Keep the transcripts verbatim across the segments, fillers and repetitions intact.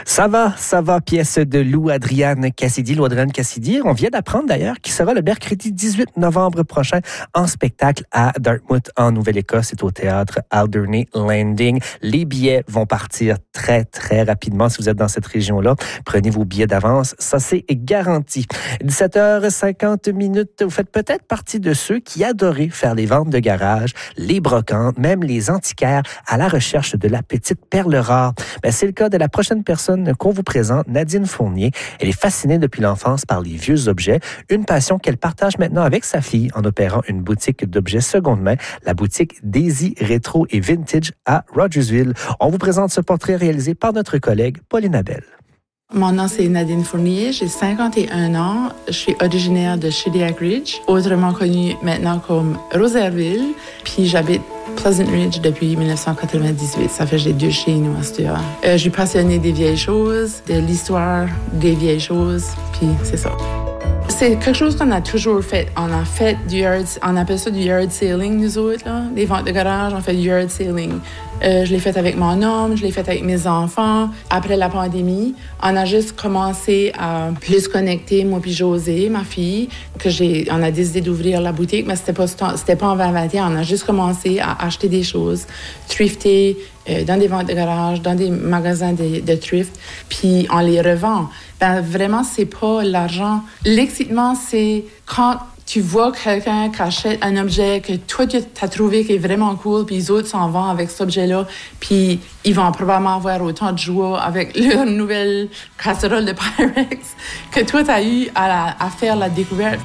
Ça va, ça va, pièce de Lou Adrian Cassidy. Lou Adrian Cassidy, on vient d'apprendre d'ailleurs qu'il sera le mercredi dix-huit novembre prochain en spectacle à Dartmouth, en Nouvelle-Écosse. C'est au théâtre Alderney Landing. Les billets vont partir très, très rapidement. Si vous êtes dans cette région-là, prenez vos billets d'avance. Ça, c'est garanti. dix-sept heures cinquante minutes. Vous faites peut-être partie de ceux qui adoraient faire les ventes de garage, les brocantes, même les antiquaires à la recherche de la petite perle rare. Ben, c'est le cas de la prochaine personne qu'on vous présente, Nadine Fournier. Elle est fascinée depuis l'enfance par les vieux objets, une passion qu'elle partage maintenant avec sa fille en opérant une boutique d'objets seconde main, la boutique Daisy Rétro et Vintage à Rogersville. On vous présente ce portrait réalisé par notre collègue Pauline Abel. Mon nom, c'est Nadine Fournier, j'ai cinquante et un ans, je suis originaire de Shediac Ridge, autrement connu maintenant comme Rosaireville, puis j'habite Pleasant Ridge depuis dix-neuf cent quatre-vingt-dix-huit. Ça fait que j'ai deux chez nous à ce heure. Euh, je suis passionnée des vieilles choses, de l'histoire des vieilles choses, puis c'est ça. C'est quelque chose qu'on a toujours fait. On a fait du yard, on appelle ça du yard sailing, nous autres, là. Les ventes de garage, on fait du yard sailing. Euh, je l'ai fait avec mon homme, je l'ai fait avec mes enfants. Après la pandémie, on a juste commencé à plus connecter, moi puis Josée, ma fille, que j'ai, on a décidé d'ouvrir la boutique, mais c'était pas, c'était pas en vingt vingt et un. On a juste commencé à acheter des choses, thrifter, euh, dans des ventes de garage, dans des magasins de, de thrift, puis on les revend. Ben vraiment, c'est pas l'argent. L'excitement, c'est quand tu vois quelqu'un qui achète un objet que toi, tu as trouvé qui est vraiment cool, puis les autres s'en vont avec cet objet-là, puis ils vont probablement avoir autant de joie avec leur nouvelle casserole de Pyrex que toi, tu as eu à, la, à faire la découverte.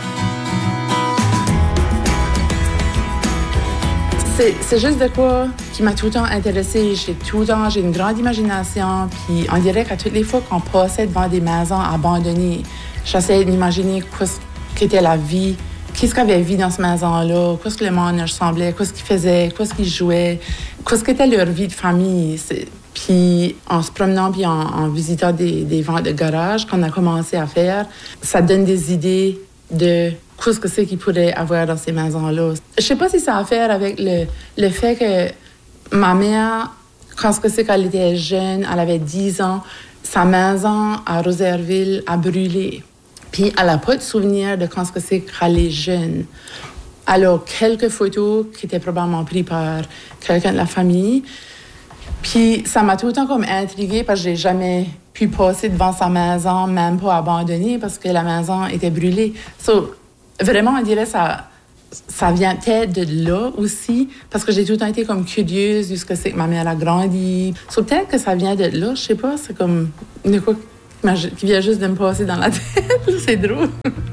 C'est, c'est juste de quoi qui m'a tout le temps intéressée. J'ai tout le temps, j'ai une grande imagination, puis on dirait qu'à toutes les fois qu'on passait devant des maisons abandonnées, j'essayais d'imaginer quoi qu'était la vie, qu'est-ce qu'il y avait vie dans cette maison-là, qu'est-ce que le monde ressemblait, qu'est-ce qu'ils faisaient, qu'est-ce qu'ils jouaient, qu'est-ce qu'était leur vie de famille. C'est... Puis en se promenant puis en, en visitant des, des ventes de garage qu'on a commencé à faire, ça donne des idées de qu'est-ce que c'est qu'ils pourraient avoir dans ces maisons-là. Je sais pas si ça a à faire avec le, le fait que ma mère, quand c'est qu'elle était jeune, elle avait dix ans, sa maison à Rosaireville a brûlé. Puis elle n'a pas de souvenir de quand c'est qu'elle est jeune. Elle a quelques photos qui étaient probablement prises par quelqu'un de la famille. Puis ça m'a tout le temps comme intriguée parce que j'ai jamais pu passer devant sa maison, même pas abandonnée, parce que la maison était brûlée. So, vraiment, on dirait que ça, ça vient peut-être de là aussi, parce que j'ai tout le temps été comme curieuse de ce que c'est que ma mère a grandi. So, peut-être que ça vient de là, je sais pas, c'est comme de quoi qui vient juste de me passer dans la tête. C'est drôle.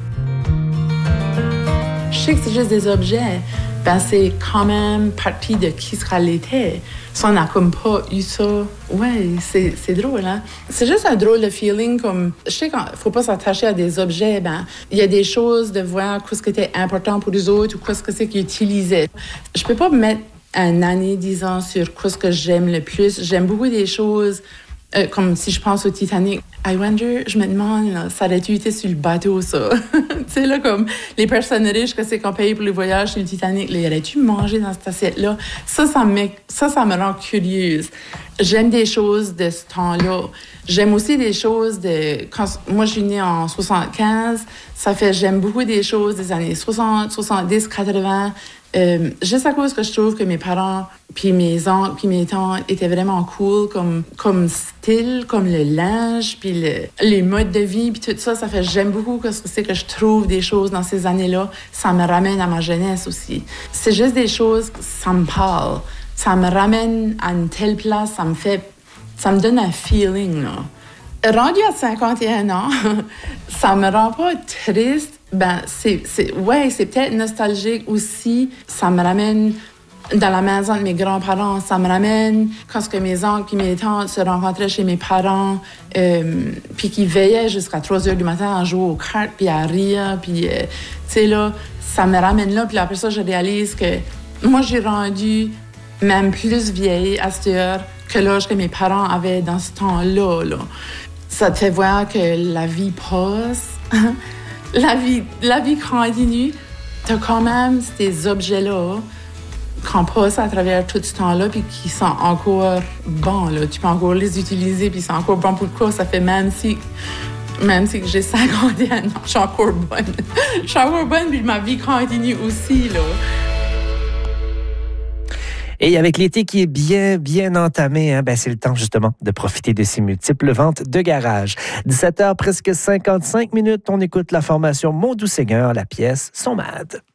Je sais que c'est juste des objets. Ben, c'est quand même partie de qui ce qu'elle était. Si on n'a comme pas eu ça, ouais, c'est, c'est drôle, hein? C'est juste un drôle de feeling, comme... Je sais qu'il ne faut pas s'attacher à des objets, ben, il y a des choses de voir qu'est-ce qui était important pour les autres ou qu'est-ce que c'est qu'ils utilisaient. Je peux pas mettre une année, disons, sur qu'est-ce que j'aime le plus. J'aime beaucoup des choses... Euh, comme si je pense au Titanic, I wonder, je me demande, là, ça aurait-tu été sur le bateau, ça? Tu sais, là, comme les personnes riches que c'est qu'on paye pour les voyages sur le Titanic, là, aurais-tu mangé dans cette assiette-là? Ça, ça me, ça, ça me rend curieuse. J'aime des choses de ce temps-là. J'aime aussi des choses de... Quand, moi, je suis née en soixante-quinze, ça fait j'aime beaucoup des choses des années soixante, soixante-dix, quatre-vingts. Euh, juste à cause que je trouve que mes parents, puis mes oncles, puis mes tantes étaient vraiment cool comme, comme style, comme le linge, puis le, les modes de vie, puis tout ça, ça fait j'aime beaucoup ce que c'est que je trouve des choses dans ces années-là. Ça me ramène à ma jeunesse aussi. C'est juste des choses, ça me parle. Ça me ramène à une telle place, ça me fait... Ça me donne un feeling, là. Rendu à cinquante et un ans, ça me rend pas triste. Ben, c'est, c'est, ouais, c'est peut-être nostalgique aussi. Ça me ramène dans la maison de mes grands-parents. Ça me ramène quand que mes oncles et mes tantes se rencontraient chez mes parents, euh, puis qu'ils veillaient jusqu'à trois heures du matin à jouer aux cartes, puis à rire, puis, euh, tu sais, là, ça me ramène là. Puis après ça, je réalise que moi, j'ai rendu même plus vieille à cette heure que l'âge que mes parents avaient dans ce temps-là, là. Ça te fait voir que la vie passe. La vie, la vie continue. T'as quand même ces objets-là qu'on passe à travers tout ce temps-là, puis qui sont encore bons, là. Tu peux encore les utiliser, puis c'est encore bon pour quoi. Ça fait même si, même si j'ai cinquante ans, non, je suis encore bonne. Je suis encore bonne, puis ma vie continue aussi, là. Et avec l'été qui est bien, bien entamé, hein, ben c'est le temps justement de profiter de ces multiples ventes de garage. dix-sept heures, presque cinquante-cinq minutes, on écoute la formation Mon Doux Seigneur, la pièce Son Mad.